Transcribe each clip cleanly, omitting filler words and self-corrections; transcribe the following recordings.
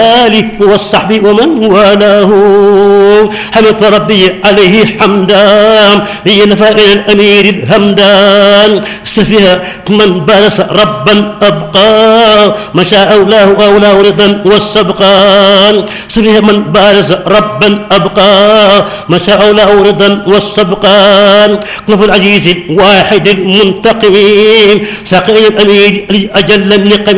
آله والصحب ومن والاه. حمد ربي عليه حمدا بنفائل الأمير الهمدان. سفيها من بارس ربا أبقى ما شاء أولاه رضا والسبقان. سفيها من بارس ربا أبقى ما شاء أولاه رضا والسبقان. نفى العزيز الواحد المنتقم ساقي الأمير لأجل النقم.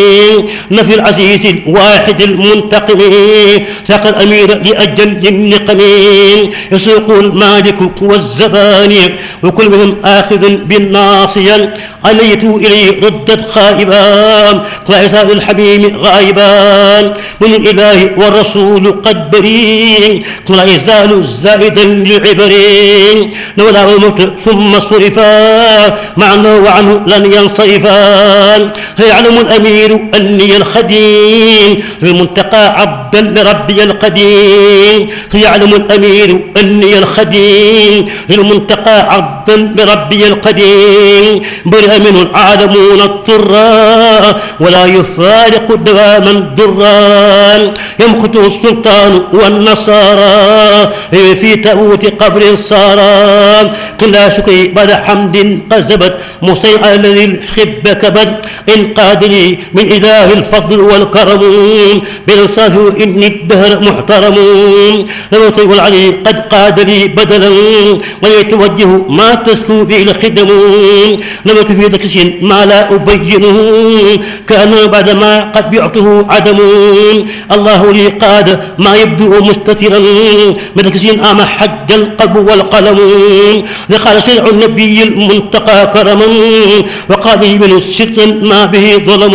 نفي العزيز الواحد المنتقم ساق الأمير لأجل النقم. يسوق المالك والزباني وكل منهم آخذ بالناصية. عليت إليه ردت خائبان لا يزال الحميم غائبان. من الإله والرسول قد برين لا يزال زائدا للعبرين. لولا الموت ثم صرفا معنا وعنه لن ينصرفان. يعلم الأمير أني الخديم للمنتقى عبدا لربي القديم. يعلم الأمير أني الخديم للمنتقى عبدا لربي القديم. برئ منه العالمون الضراء ولا يفارق دواما ضران. يمقت السلطان والنصارى في تأوت قبر صارا. كلا شكي بعد حمد قذبت مسيع الذي الخب كبد. إن قادني من إله الفضل والكرم بالإنصاف إني الدهر محترم. لموتي والعلي قد قاد لي بدلا وليتوجه ما تسكو به الخدم. لموت في دكس ما لا أبينه كان بعدما قد بعته عدم. الله لي قاد ما يبدو مستترا بدكس أما حج القلب والقلم. لقال شرع النبي المنتقى كرما وقال من الشرك ما به ظلم.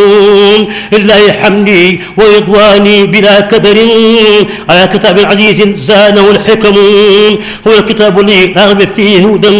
لله حمدي ورضواني بلا كدر على كتاب عزيز زانه الحكم. هو الكتاب لي لا ريب فيه هدى